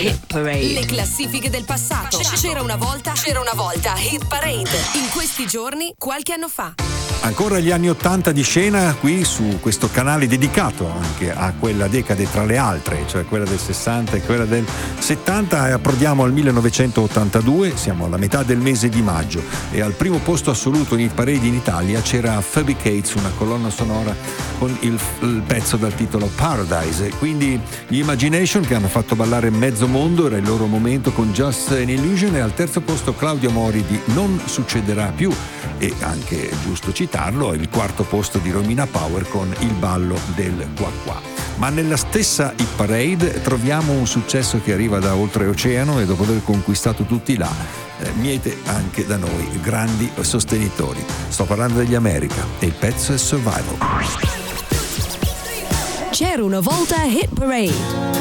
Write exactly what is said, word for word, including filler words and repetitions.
Hit Parade. Le classifiche del passato. C'era una volta, c'era una volta Hit Parade. In questi giorni, qualche anno fa. Ancora gli anni ottanta di scena qui su questo canale dedicato anche a quella decade tra le altre, cioè quella del sessanta e quella del settanta, e approdiamo al millenovecentottantadue, siamo alla metà del mese di maggio e al primo posto assoluto in Hit Parade in Italia c'era Fabricates, una colonna sonora con il, il pezzo dal titolo Paradise, quindi gli Imagination che hanno fatto ballare mezzo mondo, era il loro momento con Just an Illusion, e al terzo posto Claudio Mori di Non succederà più, e anche giusto citarlo, il quarto posto di Romina Power con Il ballo del qua qua. Ma nella stessa Hit Parade troviamo un successo che arriva da oltreoceano e dopo aver conquistato tutti là eh, miete anche da noi grandi sostenitori. Sto parlando degli America e il pezzo è Survival. C'era una volta Hit Parade.